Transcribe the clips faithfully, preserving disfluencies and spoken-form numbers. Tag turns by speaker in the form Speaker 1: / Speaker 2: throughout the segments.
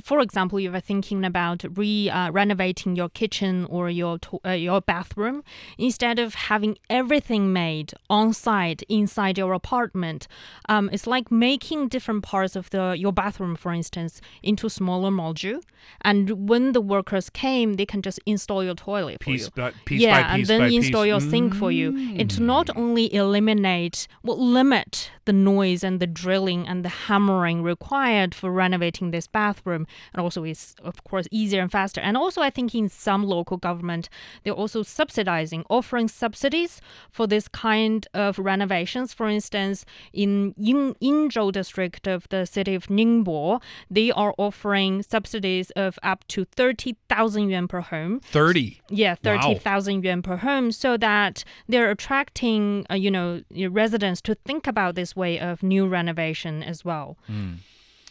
Speaker 1: for example, if you're thinking about re uh, renovating your kitchen or your to- uh, your bathroom, instead of having everything made on site inside your apartment, um, it's like making different parts of the your bathroom, for instance, into smaller module. And when the workers came, they can just install your toilet for
Speaker 2: piece
Speaker 1: you.
Speaker 2: by piece
Speaker 1: yeah,
Speaker 2: by piece
Speaker 1: and then
Speaker 2: by
Speaker 1: install
Speaker 2: piece.
Speaker 1: your sink for you. It to not only eliminate, well, limit the noise and the drilling and the hammering required for renovating this bathroom, and also is, of course, easier and faster. And also, I think in some local government, they're also subsidizing, offering subsidies for this kind of renovations. For instance, in Yin- Yinzhou district of the city of Ningbo, they are offering subsidies of up to thirty thousand yuan per home.
Speaker 2: thirty.
Speaker 1: Yeah, thirty thousand yuan per home, so that they're attracting, uh, you know, your residents to think about this way of new renovation as well.
Speaker 2: Mm.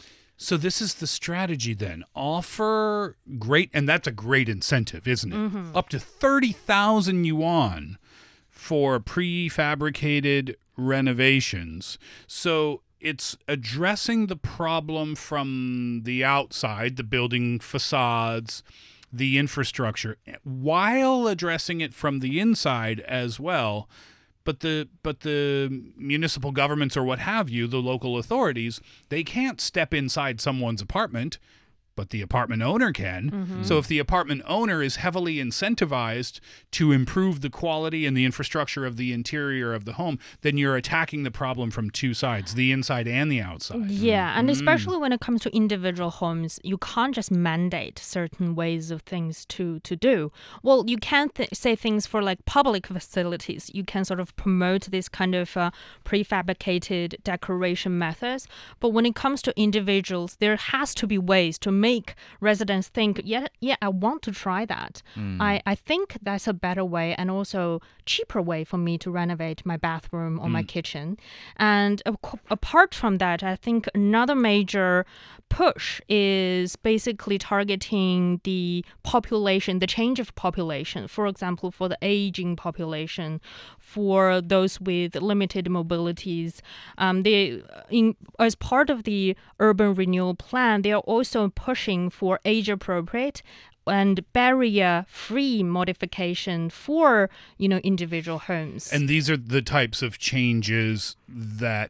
Speaker 2: So this is the strategy then. Offer great, and that's a great incentive, isn't it?
Speaker 1: Mm-hmm.
Speaker 2: Up to thirty thousand yuan for prefabricated renovations. So it's addressing the problem from the outside, the building facades, the infrastructure, while addressing it from the inside as well. But the but the municipal governments or what have you, the local authorities, they can't step inside someone's apartment, but the apartment owner can.
Speaker 1: Mm-hmm.
Speaker 2: So if the apartment owner is heavily incentivized to improve the quality and the infrastructure of the interior of the home, then you're attacking the problem from two sides, the inside and the outside.
Speaker 1: Yeah, and
Speaker 2: Mm.
Speaker 1: especially when it comes to individual homes, you can't just mandate certain ways of things to, to do. Well, you can th- say things for like public facilities. You can sort of promote this kind of uh, prefabricated decoration methods. But when it comes to individuals, there has to be ways to make make residents think, yeah, yeah, I want to try that. Mm. I, I think that's a better way and also cheaper way for me to renovate my bathroom or mm. my kitchen. And uh, apart from that, I think another major push is basically targeting the population, the change of population. For example, for the aging population, for those with limited mobilities, um, they, in, as part of the urban renewal plan, they are also pushing for age-appropriate and barrier-free modification for, you know, individual homes.
Speaker 2: And these are the types of changes that,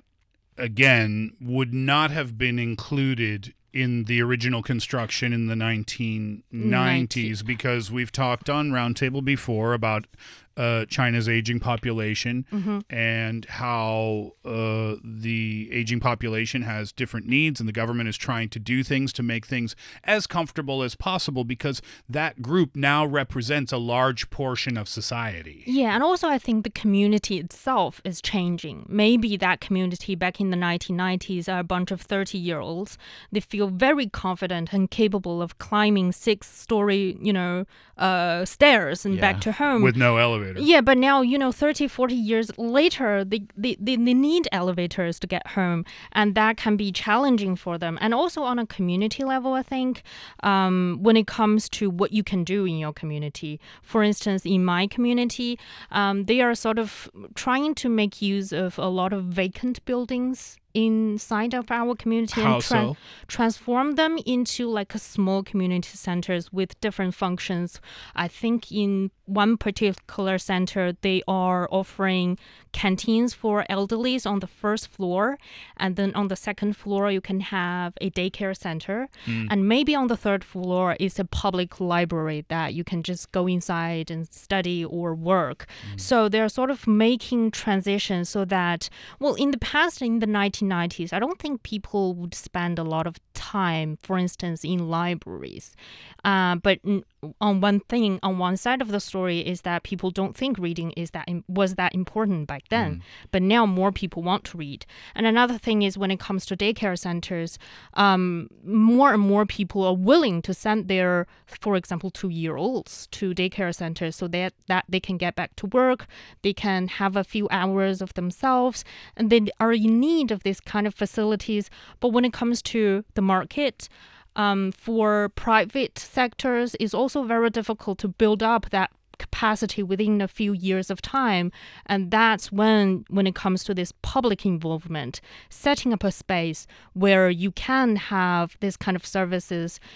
Speaker 2: again, would not have been included in the original construction in the nineteen nineties, because we've talked on Roundtable before about uh, China's aging population mm-hmm. and how uh, the aging population has different needs, and the government is trying to do things to make things as comfortable as possible because that group now represents a large portion of society.
Speaker 1: Yeah, and also I think the community itself is changing. Maybe that community back in the nineteen nineties are a bunch of thirty-year-olds. They feel very confident and capable of climbing six-story, you know, uh, stairs and
Speaker 3: yeah.
Speaker 1: back to home.
Speaker 2: With no elevator.
Speaker 1: Yeah, but now, you know, thirty, forty years later, they, they, they, they need elevators to get home, and that can be challenging for them. And also on a community level, I think, um, when it comes to what you can do in your community. For instance, in my community, um, they are sort of trying to make use of a lot of vacant buildings inside of our community
Speaker 2: How
Speaker 1: and tra-
Speaker 2: so?
Speaker 1: transform them into like a small community centers with different functions. I think in one particular center, they are offering canteens for elderlies on the first floor. And then on the second floor, you can have a daycare center. Mm. And maybe on the third floor is a public library that you can just go inside and study or work. Mm. So they're sort of making transitions so that, well, in the past, in the nineteen nineties, I don't think people would spend a lot of time, for instance, in libraries. Uh, but on one thing, on one side of the story is that people don't think reading is that was that important back then. Mm. But now more people want to read. And another thing is when it comes to daycare centers, um, more and more people are willing to send their, for example, two-year-olds to daycare centers so that, that they can get back to work, they can have a few hours of themselves, and they are in need of this kind of facilities. But when it comes to the market, Um, for private sectors, it's also very difficult to build up that capacity within a few years of time. And that's when, when it comes to this public involvement, setting up a space where you can have this kind of services